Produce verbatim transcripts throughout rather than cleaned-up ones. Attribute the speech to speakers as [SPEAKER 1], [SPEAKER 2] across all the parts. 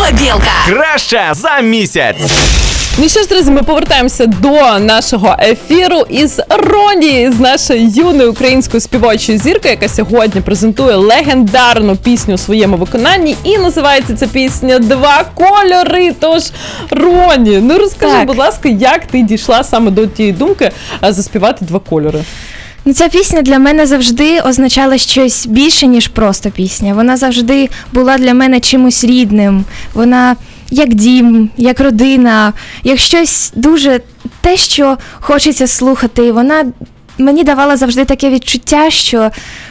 [SPEAKER 1] Мобілка.
[SPEAKER 2] Краще за місяць.
[SPEAKER 3] Ну що ж, друзі, ми повертаємося до нашого ефіру із Роні, з нашою юною українською співочою зіркою, яка сьогодні презентує легендарну пісню у своєму виконанні. І називається ця пісня «Два кольори». Тож, Роні, ну розкажи,
[SPEAKER 4] так.
[SPEAKER 3] будь ласка, як ти дійшла саме до тієї думки заспівати «Два кольори»?
[SPEAKER 4] Ну, ця пісня для мене завжди означала щось більше, ніж просто пісня. Вона завжди була для мене чимось рідним. Вона як дім, як родина, як щось дуже те, що хочеться слухати. І вона мені давала завжди таке відчуття, що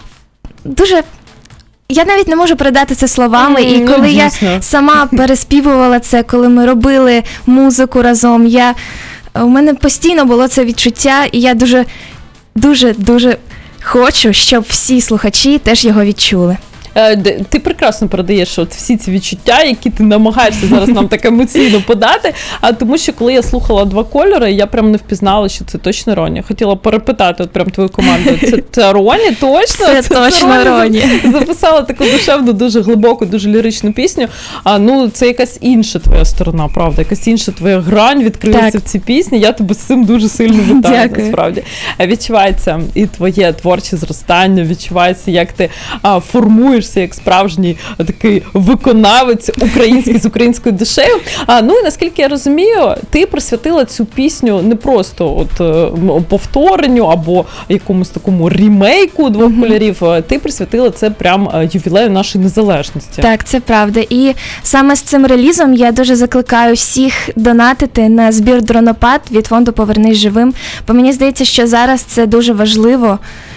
[SPEAKER 4] дуже... Я навіть не можу передати це словами,
[SPEAKER 3] Mm,
[SPEAKER 4] і коли
[SPEAKER 3] ну,
[SPEAKER 4] я сама переспівувала це, коли ми робили музику разом, я... у мене постійно було це відчуття, і я дуже, дуже, дуже хочу, щоб всі слухачі теж його відчули.
[SPEAKER 3] Ти прекрасно передаєш от всі ці відчуття, які ти намагаєшся зараз нам так емоційно подати, а тому що коли я слухала «Два кольори», я прям не впізнала, що це точно Роні. Хотіла перепитати от прям твою команду. Це, це Роні? Точно?
[SPEAKER 4] Це, це точно Роні.
[SPEAKER 3] Записала таку душевну, дуже глибоку, дуже ліричну пісню. А ну це якась інша твоя сторона, правда? Якась інша твоя грань відкрилася в цій пісні. Я тебе з цим дуже сильно вітаю,
[SPEAKER 4] Дякую.
[SPEAKER 3] насправді. Відчувається і твоє творче зростання, відчувається, як ти а, формуєш як справжній такий виконавець український з українською душею. А, ну і наскільки я розумію, ти присвятила цю пісню не просто от е, повторенню або якомусь такому рімейку «Двох mm-hmm. кольорів», ти присвятила це прям ювілею нашої незалежності.
[SPEAKER 4] Так, це правда. І саме з цим релізом я дуже закликаю всіх донатити на збір «Дронопад» від фонду «Повернись живим», бо мені здається, що зараз це дуже важливо.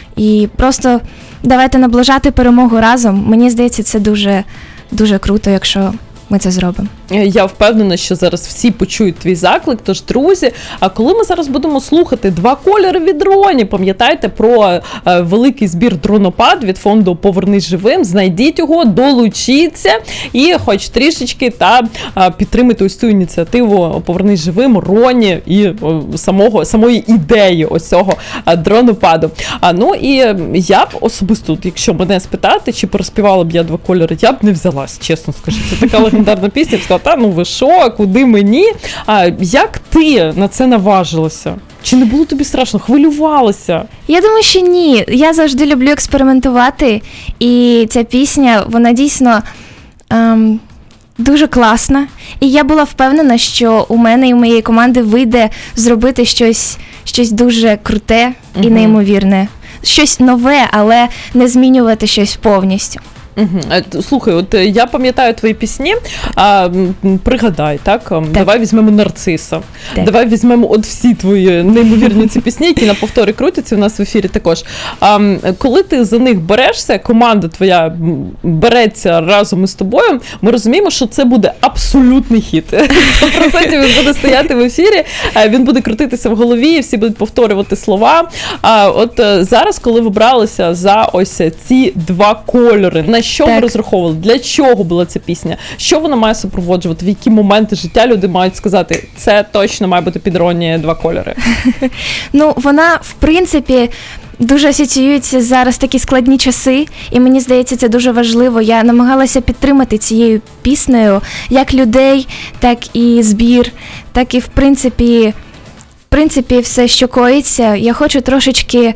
[SPEAKER 4] І просто давайте наближати перемогу разом. Мені здається, це дуже, дуже круто, якщо ми це зробимо.
[SPEAKER 3] Я впевнена, що зараз всі почують твій заклик. Тож, друзі, а коли ми зараз будемо слухати «Два кольори» від Роні, пам'ятайте про е, великий збір «Дронопад» від фонду «Повернись живим», знайдіть його, долучіться і хоч трішечки та е, підтримайте ось цю ініціативу «Повернись живим», Роні і е, самого, самої ідеї ось цього е, «Дронопаду». А, ну і я б особисто, якщо мене спитати, чи переспівала б я «Два кольори», я б не взялась, чесно скажу. Це така легендарна пісня, я б сказала, та ну ви що, куди мені? А як ти на це наважилася? Чи не було тобі страшно? Хвилювалася?
[SPEAKER 4] Я думаю, що ні. Я завжди люблю експериментувати, і ця пісня, вона дійсно ем, дуже класна. І я була впевнена, що у мене і у моєї команди вийде зробити щось, щось дуже круте і угу. неймовірне. Щось нове, але не змінювати щось повністю.
[SPEAKER 3] Угу. Слухай, от я пам'ятаю твої пісні, а, пригадай, так? так? Давай візьмемо «Нарциса», так. Давай візьмемо от всі твої неймовірні ці пісні, які на повторі крутяться у нас в ефірі також. А, коли ти за них берешся, команда твоя береться разом із тобою, ми розуміємо, що це буде абсолютний хіт. сто відсотків він буде стояти в ефірі, він буде крутитися в голові, всі будуть повторювати слова. А от зараз, коли ви бралися за ось ці два кольори, на що так. ви розраховували? Для чого була ця пісня? Що вона має супроводжувати? В які моменти життя люди мають сказати, це точно має бути під Роні «Два кольори»?
[SPEAKER 4] Ну, вона, в принципі, дуже асоціюється зараз такі складні часи, і мені здається, це дуже важливо. Я намагалася підтримати цією піснею як людей, так і збір, так і, в принципі, в принципі, все, що коїться. Я хочу трошечки...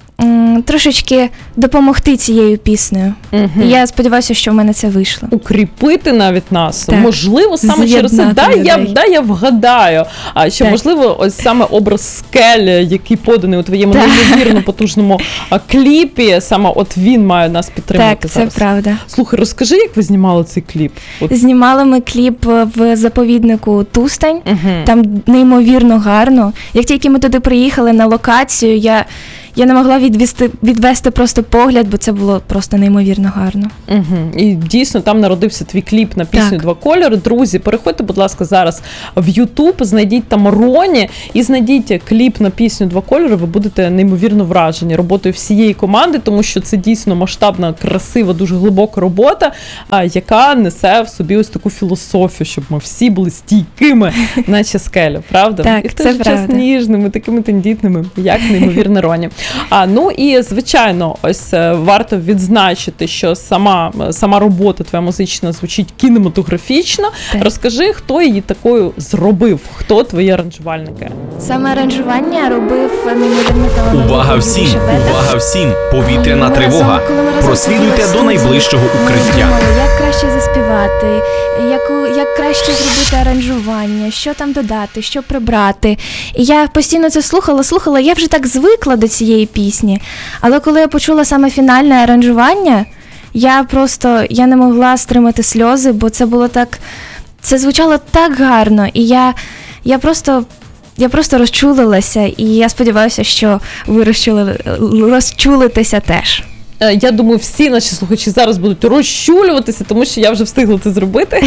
[SPEAKER 4] трошечки допомогти цією піснею. Угу. І я сподіваюся, що в мене це вийшло.
[SPEAKER 3] Укріпити навіть нас. Так. Можливо, саме
[SPEAKER 4] З'єднати
[SPEAKER 3] через це. Дай я, дай я вгадаю. А що, так. можливо, ось саме образ скелі, який поданий у твоєму так. неймовірно потужному кліпі, саме от він має нас підтримати
[SPEAKER 4] так,
[SPEAKER 3] зараз.
[SPEAKER 4] Так, це правда.
[SPEAKER 3] Слухай, розкажи, як ви знімали цей кліп? От.
[SPEAKER 4] Знімали ми кліп в заповіднику Тустань.
[SPEAKER 3] Угу. Там
[SPEAKER 4] неймовірно гарно. Як тільки ми туди приїхали на локацію, я Я не могла відвести, відвести просто погляд, бо це було просто неймовірно гарно.
[SPEAKER 3] Угу. І дійсно там народився твій кліп на пісню так. «Два кольори». Друзі, переходьте, будь ласка, зараз в Ютуб, знайдіть там Роні і знайдіть кліп на пісню «Два кольори». Ви будете неймовірно вражені роботою всієї команди, тому що це дійсно масштабна, красива, дуже глибока робота, яка несе в собі ось таку філософію, щоб ми всі були стійкими, наче скеля, правда?
[SPEAKER 4] Так,
[SPEAKER 3] і
[SPEAKER 4] це правда.
[SPEAKER 3] час ніжними, такими тендітними, як неймовірна Роні. А, ну і, звичайно, ось е, варто відзначити, що сама, сама робота твоя музична звучить кінематографічно.
[SPEAKER 4] Так.
[SPEAKER 3] Розкажи, хто її такою зробив, хто твої аранжувальники?
[SPEAKER 4] Саме аранжування робив неймовірно талановитий
[SPEAKER 2] Увага
[SPEAKER 4] Юрій
[SPEAKER 2] всім!
[SPEAKER 4] Шепета.
[SPEAKER 2] Увага всім! Повітряна
[SPEAKER 4] Ми
[SPEAKER 2] тривога!
[SPEAKER 4] разом- коли ми разом
[SPEAKER 2] Прослідуйте
[SPEAKER 4] сиділи в
[SPEAKER 2] до
[SPEAKER 4] студії,
[SPEAKER 2] найближчого
[SPEAKER 4] ми
[SPEAKER 2] укриття.
[SPEAKER 4] думали, як краще заспівати, яку, як краще зробити аранжування, що там додати, що прибрати. І я постійно це слухала, слухала, я вже так звикла до цієї пісні. Але коли я почула саме фінальне аранжування, я просто я не могла стримати сльози, бо це було так, це звучало так гарно. І я, я просто. Я просто розчулилася, і я сподіваюся, що ви розчули, розчулитеся теж.
[SPEAKER 3] Е, Я думаю, всі наші слухачі зараз будуть розчулюватися, тому що я вже встигла це зробити.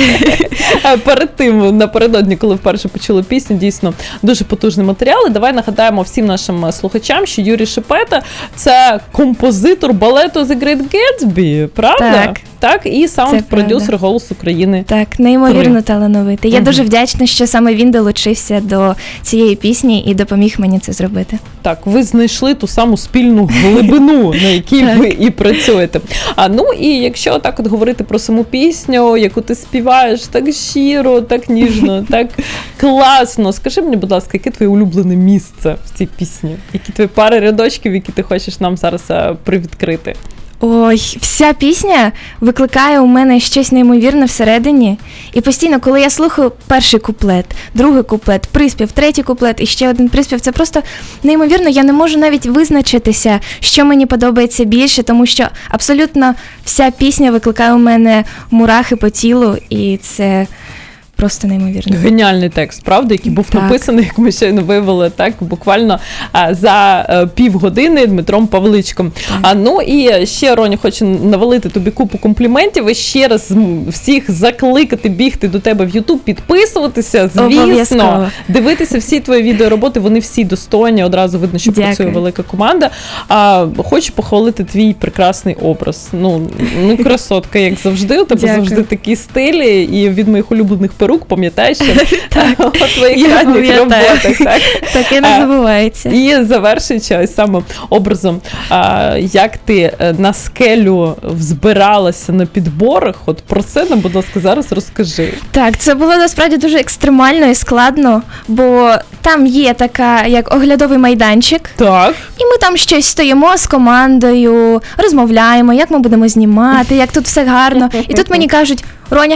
[SPEAKER 3] Е, Перед тим, напередодні, коли вперше почули пісню, дійсно дуже потужний матеріал. І давай нагадаємо всім нашим слухачам, що Юрій Шепета – це композитор балету The Great Gatsby, правда?
[SPEAKER 4] Так.
[SPEAKER 3] Так, і саунд-продюсер
[SPEAKER 4] правда.
[SPEAKER 3] «Голос України».
[SPEAKER 4] Так, неймовірно
[SPEAKER 3] Три.
[SPEAKER 4] талановитий. Я
[SPEAKER 3] Мгм.
[SPEAKER 4] дуже вдячна, що саме він долучився до цієї пісні і допоміг мені це зробити.
[SPEAKER 3] Так, ви знайшли ту саму спільну глибину, на якій
[SPEAKER 4] Так.
[SPEAKER 3] ви і працюєте. А ну і якщо так от говорити про саму пісню, яку ти співаєш так щиро, так ніжно, так класно. Скажи мені, будь ласка, яке твоє улюблене місце в цій пісні? Які твої пари рядочків, які ти хочеш нам зараз а, привідкрити?
[SPEAKER 4] Ой, вся пісня викликає у мене щось неймовірне всередині. І постійно, коли я слухаю перший куплет, другий куплет, приспів, третій куплет і ще один приспів, це просто неймовірно. Я не можу навіть визначитися, що мені подобається більше, тому що абсолютно вся пісня викликає у мене мурахи по тілу, і це просто неймовірно.
[SPEAKER 3] Геніальний текст, правда, який був
[SPEAKER 4] Так.
[SPEAKER 3] написаний, як ми щойно виявили, так, буквально а, за е, півгодини Дмитром Павличком. А, ну і ще, Роня, хочу навалити тобі купу компліментів і ще раз м, всіх закликати бігти до тебе в Ютуб, підписуватися, звісно,
[SPEAKER 4] Обов'язково.
[SPEAKER 3] дивитися всі твої відеороботи, вони всі достойні, одразу видно, що
[SPEAKER 4] Дякую.
[SPEAKER 3] працює велика команда. А, хочу похвалити твій прекрасний образ. Ну, ну красотка, як завжди, у тебе
[SPEAKER 4] Дякую.
[SPEAKER 3] завжди такі стилі, і від моїх улюблених перук, пам'ятаєш, що у твоїх
[SPEAKER 4] Я
[SPEAKER 3] ранніх
[SPEAKER 4] пам'ятаю.
[SPEAKER 3] роботах, так?
[SPEAKER 4] Таке не
[SPEAKER 3] А,
[SPEAKER 4] забувається.
[SPEAKER 3] І завершуючи ось саме образом, а, як ти е, на скелю взбиралася на підборах, от про це нам, будь ласка, зараз розкажи.
[SPEAKER 4] Так, це було насправді дуже екстремально і складно, бо там є така, як оглядовий майданчик,
[SPEAKER 3] Так.
[SPEAKER 4] і ми там щось стоїмо з командою, розмовляємо, як ми будемо знімати, як тут все гарно. І тут мені кажуть: Роня,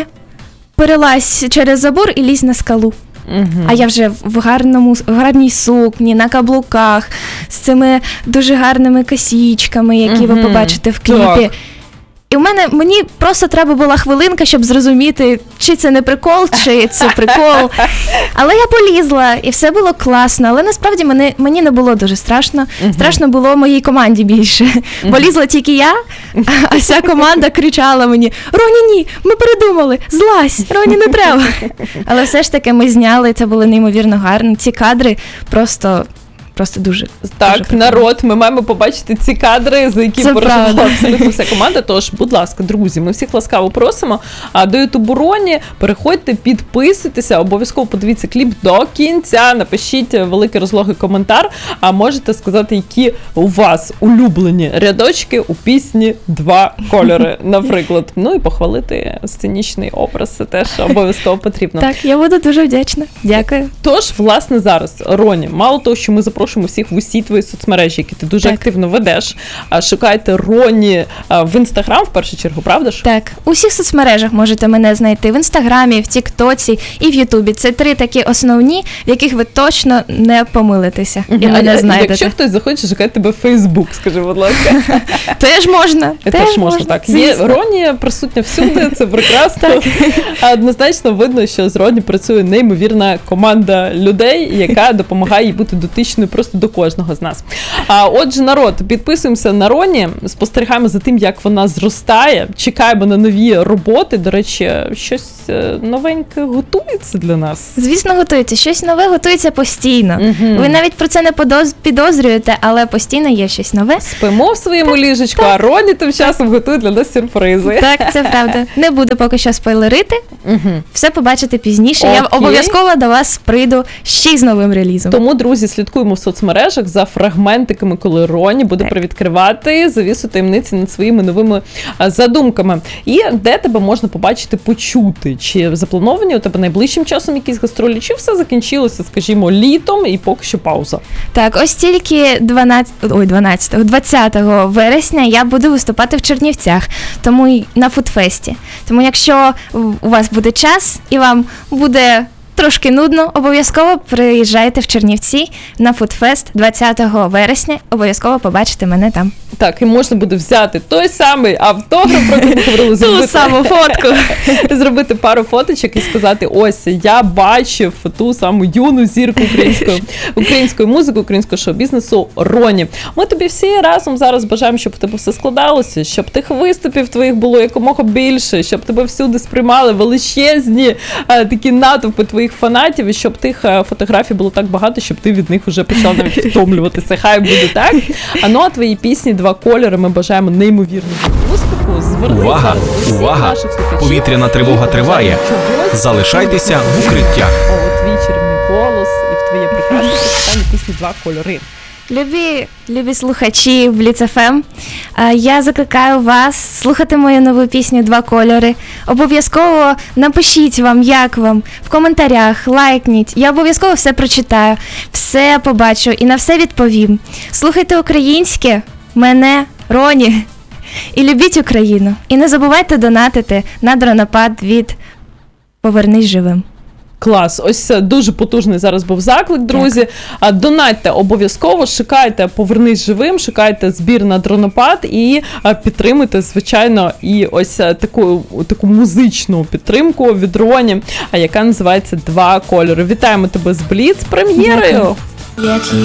[SPEAKER 4] перелазь через забор і лізь на скалу.
[SPEAKER 3] Угу.
[SPEAKER 4] А я вже в гарному, в гарній сукні, на каблуках, з цими дуже гарними косічками, які ви
[SPEAKER 3] Мгм.
[SPEAKER 4] побачите в кліпі.
[SPEAKER 3] Так.
[SPEAKER 4] І в мене мені просто треба була хвилинка, щоб зрозуміти, чи це не прикол, чи це прикол. Але я полізла, і все було класно. Але насправді мені, мені не було дуже страшно.
[SPEAKER 3] Мгм.
[SPEAKER 4] Страшно було моїй команді більше. Полізла тільки я, а вся команда кричала мені: Роні, ні, ми передумали, злазь, Роні, не треба. Але все ж таки ми зняли, це було неймовірно гарно. Ці кадри просто. Просто дуже.
[SPEAKER 3] Так,
[SPEAKER 4] дуже прикольно.
[SPEAKER 3] народ, ми маємо побачити ці кадри, за які
[SPEAKER 4] Це
[SPEAKER 3] переживала
[SPEAKER 4] правда.
[SPEAKER 3] абсолютно вся команда. Тож, будь ласка, друзі, ми всіх ласкаво просимо а, до Ютубу Роні, переходьте, підписуйтеся, обов'язково подивіться кліп до кінця, напишіть великий розлогий коментар, а можете сказати, які у вас улюблені рядочки у пісні «Два кольори», наприклад. Ну і похвалити сценічний образ, це теж обов'язково потрібно.
[SPEAKER 4] Так, я буду дуже вдячна. Дякую.
[SPEAKER 3] Тож, власне, зараз, Роні, мало того, що ми запрошуємо всіх в усі твої соцмережі, які ти дуже
[SPEAKER 4] Так.
[SPEAKER 3] активно ведеш, а, шукайте Роні а, в Інстаграм, в першу чергу, правда ж?
[SPEAKER 4] Так, у всіх соцмережах можете мене знайти: в Інстаграмі, в Тіктоці і в Ютубі. Це три такі основні, в яких ви точно не помилитеся і
[SPEAKER 3] А,
[SPEAKER 4] мене
[SPEAKER 3] а,
[SPEAKER 4] знайдете.
[SPEAKER 3] Якщо хтось захоче, шукайте тебе в Фейсбук, скажи, будь ласка.
[SPEAKER 4] Теж можна.
[SPEAKER 3] Теж можна, так. Є
[SPEAKER 4] звісно.
[SPEAKER 3] Роні присутня всюди, це прекрасно. А, Однозначно видно, що з Роні працює неймовірна команда людей, яка допомагає їй бути дотичною просто до кожного з нас. А отже, народ, підписуємося на Роні, спостерігаємо за тим, як вона зростає, чекаємо на нові роботи. До речі, щось е, новеньке готується для нас.
[SPEAKER 4] Звісно, готується. Щось нове готується постійно.
[SPEAKER 3] Мгм.
[SPEAKER 4] Ви навіть про це не подоз- підозрюєте, але постійно є щось нове.
[SPEAKER 3] Спимо в своєму ліжечку, а Роні тим часом готує для нас сюрпризи.
[SPEAKER 4] Так, це правда. Не буду поки що спойлерити.
[SPEAKER 3] Мгм.
[SPEAKER 4] Все побачите пізніше. Я
[SPEAKER 3] Окей.
[SPEAKER 4] обов'язково до вас прийду ще й з новим релізом.
[SPEAKER 3] Тому, друзі, слідкуємо в соцмережах за фрагментиками, коли Роні буде
[SPEAKER 4] Так.
[SPEAKER 3] привідкривати завісу таємниці над своїми новими а, задумками. І де тебе можна побачити, почути? Чи заплановані у тебе найближчим часом якісь гастролі, чи все закінчилося, скажімо, літом і поки що пауза?
[SPEAKER 4] Так, ось тільки дванадцятого, ой, дванадцятого, двадцятого вересня я буду виступати в Чернівцях, тому й на фудфесті. Тому якщо у вас буде час і вам буде трошки нудно, обов'язково приїжджайте в Чернівці на фудфест двадцятого вересня, обов'язково побачите мене там.
[SPEAKER 3] Так, і можна буде взяти той самий автограф, про який ми говорили,
[SPEAKER 4] Ту
[SPEAKER 3] зробити,
[SPEAKER 4] саму фотку.
[SPEAKER 3] зробити пару фоточок і сказати, ось, я бачив ту саму юну зірку української, української музики, українського шоу-бізнесу Роні. Ми тобі всі разом зараз бажаємо, щоб в тебе все складалося, щоб тих виступів твоїх було якомога більше, щоб тебе всюди сприймали величезні а, такі натовпи твоїх фанатів, і щоб тих а, фотографій було так багато, щоб ти від них вже почав навіть втомлюватися. Хай буде так. А ну, а твої пісні «Два кольори» ми бажаємо неймовірного успіху. Зверни
[SPEAKER 2] Увага!
[SPEAKER 3] зараз до всіх
[SPEAKER 2] Увага!
[SPEAKER 3] наших слухачів.
[SPEAKER 2] Повітряна тривога триває.
[SPEAKER 3] Чогось
[SPEAKER 2] Залишайтеся в укриттях.
[SPEAKER 3] О, твій чарівний голос і в твоє прекрасне прочитання пісні «Два кольори».
[SPEAKER 4] Любі, любі слухачі в Бліц еф ем, я закликаю вас слухати мою нову пісню «Два кольори». Обов'язково напишіть вам, як вам, в коментарях, лайкніть. Я обов'язково все прочитаю, все побачу і на все відповім. Слухайте українське, мене, Роні, і любіть Україну. І не забувайте донатити на дронопад від «Повернись живим».
[SPEAKER 3] Клас, ось це дуже потужний зараз був заклик, друзі. А, донатьте обов'язково, шукайте «Повернись живим», шукайте збір на дронопад і а, підтримуйте, звичайно, і ось а, таку, таку музичну підтримку від Роні, а, яка називається «Два кольори». Вітаємо тебе з Бліц прем'єрою!
[SPEAKER 4] Дякую.